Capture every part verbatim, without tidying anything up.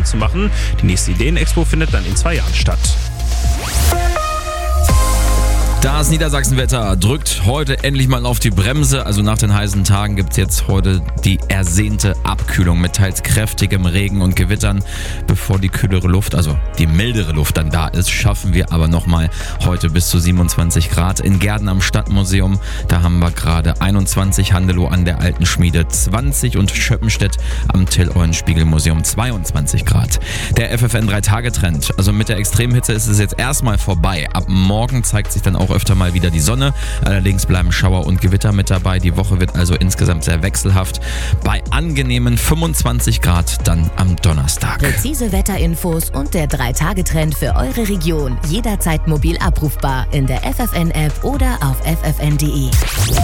zu machen. Die nächste Ideenexpo findet dann in zwei Jahren statt. Das Niedersachsenwetter drückt heute endlich mal auf die Bremse. Also nach den heißen Tagen gibt es jetzt heute die ersehnte Abkühlung mit teils kräftigem Regen und Gewittern. Bevor die kühlere Luft, also die mildere Luft dann da ist, schaffen wir aber nochmal heute bis zu siebenundzwanzig Grad. In Gehrden am Stadtmuseum, da haben wir gerade einundzwanzig, Handelow an der Alten Schmiede zwanzig und Schöppenstedt am Till-Eulenspiegel-Museum zweiundzwanzig Grad. Der F F N drei Tage Trend, also mit der Extremhitze ist es jetzt erstmal vorbei. Ab morgen zeigt sich dann auch öfter mal wieder die Sonne. Allerdings bleiben Schauer und Gewitter mit dabei. Die Woche wird also insgesamt sehr wechselhaft. Bei angenehmen fünfundzwanzig Grad dann am Donnerstag. Präzise Wetterinfos und der drei Tage Trend für eure Region. Jederzeit mobil abrufbar in der F F N-App oder auf f f n punkt d e.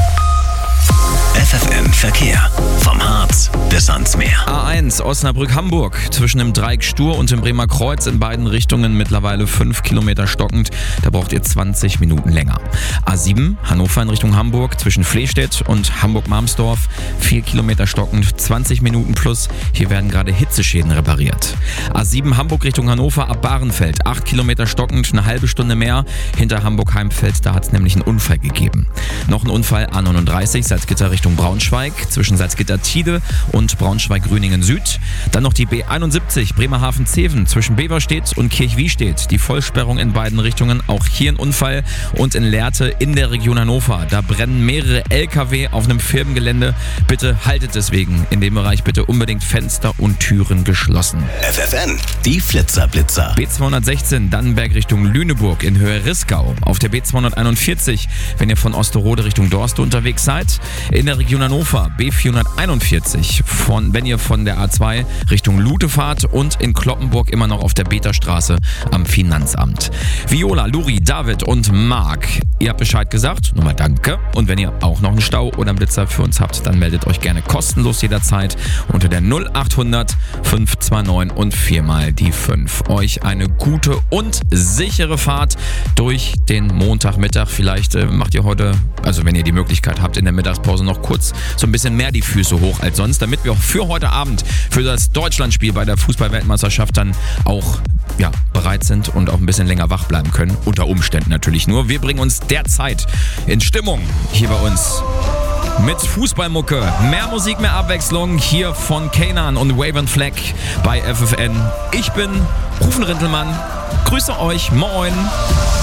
F F N Verkehr. Vom Harz bis ans Meer. A eins Osnabrück-Hamburg. Zwischen dem Dreieck Stur und dem Bremer Kreuz in beiden Richtungen mittlerweile fünf Kilometer stockend. Da braucht ihr zwanzig Minuten länger. A sieben Hannover in Richtung Hamburg. Zwischen Flehstedt und Hamburg-Marmsdorf vier Kilometer stockend, zwanzig Minuten plus. Hier werden gerade Hitzeschäden repariert. A sieben Hamburg Richtung Hannover ab Bahrenfeld. acht Kilometer stockend, eine halbe Stunde mehr. Hinter Hamburg-Heimfeld, da hat es nämlich einen Unfall gegeben. Noch ein Unfall A neununddreißig Salzgitter Richtung Braunschweig. Zwischen Salzgitter-Tide und Braunschweig-Grüningen Süd. Dann noch die B einundsiebzig Bremerhaven-Zeven zwischen Beverstedt und Kirchwiestedt. Die Vollsperrung in beiden Richtungen. Auch hier ein Unfall. Und in Lehrte in der Region Hannover. Da brennen mehrere L K W auf einem Firmengelände. Bitte haltet deswegen in dem Bereich bitte unbedingt Fenster und Türen geschlossen. F F N, die Flitzer-Blitzer. B zweihundertsechzehn Dannenberg Richtung Lüneburg in Höhe Riskau. Auf der B zweihunderteinundvierzig, wenn ihr von Osterode Richtung Dorste unterwegs seid. In der Region Hannover B vierhunderteinundvierzig, von, wenn ihr von der A zwei Richtung Lute fahrt und in Kloppenburg immer noch auf der Beta-Straße am Finanzamt. Viola, Luri, David und Marc, ihr habt Bescheid gesagt, nochmal danke. Und wenn ihr auch noch einen Stau oder einen Blitzer für uns habt, dann meldet euch gerne kostenlos jederzeit unter der null achthundert fünf zwei neun und viermal die fünf. Euch eine gute und sichere Fahrt durch den Montagmittag. Vielleicht äh, macht ihr heute, also wenn ihr die Möglichkeit habt, in der Mittagspause noch kurz so ein bisschen mehr die Füße hoch als sonst, damit wir auch für heute Abend, für das Deutschlandspiel bei der Fußball-Weltmeisterschaft dann auch ja, bereit sind und auch ein bisschen länger wach bleiben können. Unter Umständen natürlich nur. Wir bringen uns derzeit in Stimmung hier bei uns mit Fußballmucke. Mehr Musik, mehr Abwechslung hier von Kanan und Waving Flag bei F F N. Ich bin Rufen Rintelmann. Grüße euch. Moin.